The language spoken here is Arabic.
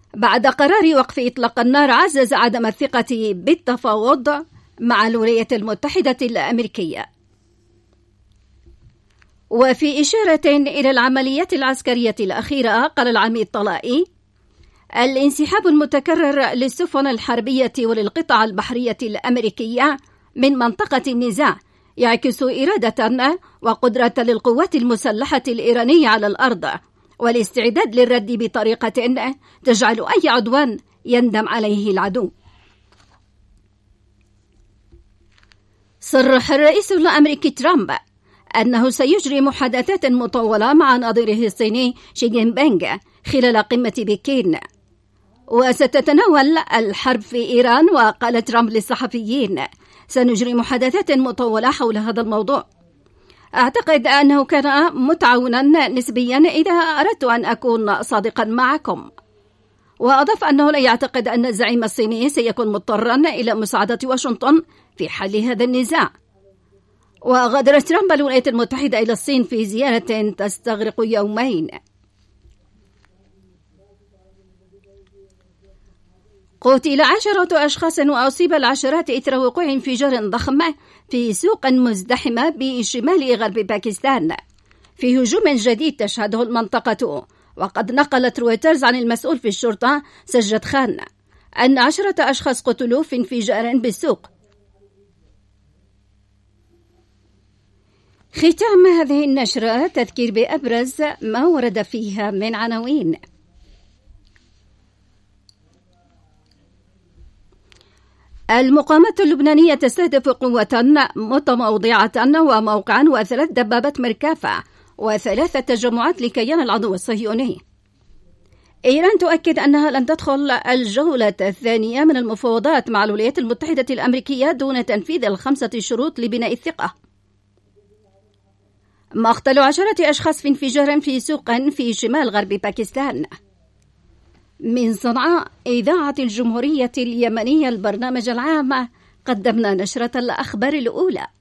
بعد قرار وقف إطلاق النار عزز عدم الثقة بالتفاوض مع الولايات المتحدة الأمريكية. وفي إشارة إلى العمليات العسكرية الأخيرة، قال العميد طلائي: الانسحاب المتكرر للسفن الحربية وللقطع البحرية الأمريكية من منطقة النزاع يعكس إرادة وقدرة للقوات المسلحة الإيرانية على الأرض والاستعداد للرد بطريقة تجعل أي عدوان يندم عليه العدو. صرح الرئيس الأمريكي ترامب أنه سيجري محادثات مطولة مع نظيره الصيني شي جين بينغ خلال قمة بكين، وستتناول الحرب في إيران. وقال ترامب للصحفيين: سنجري محادثات مطولة حول هذا الموضوع. أعتقد أنه كان متعاونا نسبيا إذا أردت أن أكون صادقا معكم. وأضاف أنه لا يعتقد أن الزعيم الصيني سيكون مضطرا إلى مساعدة واشنطن في حل هذا النزاع. وغادر ترامب الولايات المتحدة إلى الصين في زيارة تستغرق يومين. قتل 10 أشخاص وأصيب العشرات إثر وقوع انفجار ضخم في سوق مزدحمة بشمال غرب باكستان في هجوم جديد تشهده المنطقة. وقد نقلت رويترز عن المسؤول في الشرطة سجد خان أن 10 أشخاص قتلوا في انفجار بالسوق. ختام هذه النشرة تذكير بأبرز ما ورد فيها من عناوين. المقاومة اللبنانية تستهدف قوة متموضعة وموقعا و3 دبابات مركافة و3 تجمعات لكيان العدو الصهيوني. إيران تؤكد أنها لن تدخل الجولة الثانية من المفاوضات مع الولايات المتحدة الأمريكية دون تنفيذ ال5 شروط لبناء الثقة. مقتل 10 أشخاص في انفجار في سوق في شمال غرب باكستان. من صنعاء إذاعة الجمهورية اليمنية البرنامج العام، قدمنا نشرة الأخبار الأولى.